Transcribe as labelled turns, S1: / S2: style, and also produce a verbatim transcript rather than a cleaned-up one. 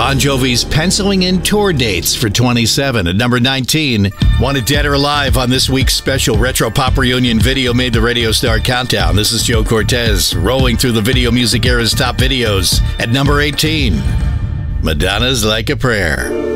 S1: Bon Jovi's penciling in tour dates for twenty-seven. At number nineteen, Wanted Dead or Alive on this week's special Retro Pop Reunion video made the Radio Star Countdown. This is Joe Cortez, rolling through the video music era's top videos. At number eighteen, Madonna's Like a Prayer.